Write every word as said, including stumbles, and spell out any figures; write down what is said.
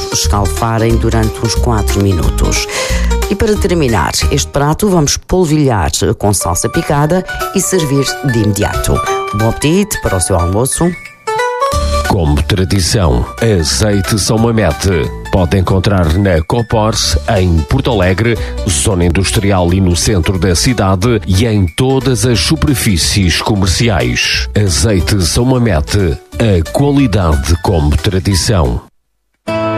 escalfarem durante uns quatro minutos. E para terminar este prato, vamos polvilhar com salsa picada e servir de imediato. Bom apetite para o seu almoço. Como tradição, azeite São Mamete. Pode encontrar na Copors, em Porto Alegre, zona industrial e no centro da cidade e em todas as superfícies comerciais. Azeite São Mamete, a qualidade como tradição.